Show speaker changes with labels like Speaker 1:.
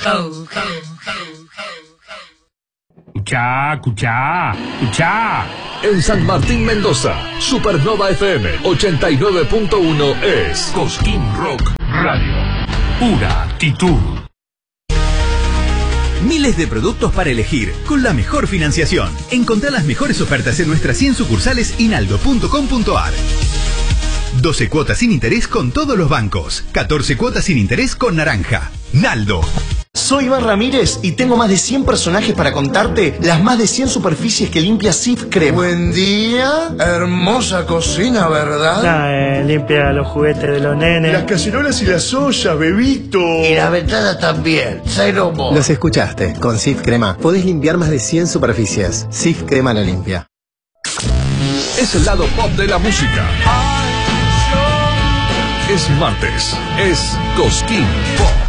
Speaker 1: Escuchá. En San Martín, Mendoza, Supernova FM 89.1 es Cosquín Rock Radio. Pura actitud.
Speaker 2: Miles de productos para elegir, con la mejor financiación. Encontrá las mejores ofertas en nuestras 100 sucursales inaldo.com.ar. 12 cuotas sin interés con todos los bancos. 14 cuotas sin interés con Naranja. Naldo.
Speaker 3: Soy Iván Ramírez y tengo más de 100 personajes para contarte las más de 100 superficies que limpia Cif Crema.
Speaker 4: Buen día, hermosa cocina, ¿verdad?
Speaker 5: Limpia los juguetes de los nenes.
Speaker 4: Las cacerolas y las ollas, bebito.
Speaker 6: Y la ventana también, cero more.
Speaker 7: Los escuchaste, con Cif Crema podés limpiar más de 100 superficies. Cif Crema la limpia.
Speaker 1: Es el lado pop de la música. Es martes, es Cosquín Pop.